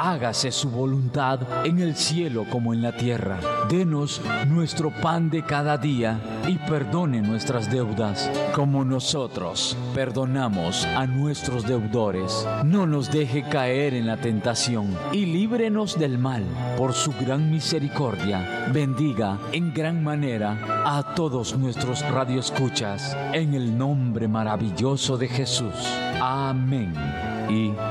hágase su voluntad en el cielo como en la tierra. Denos nuestro pan de cada día y perdone nuestras deudas, como nosotros perdonamos a nuestros deudores. No nos deje caer en la tentación y líbrenos del mal. Por su gran misericordia, bendiga en gran manera a todos nuestros radioescuchas, en el nombre maravilloso de Jesús. Amén y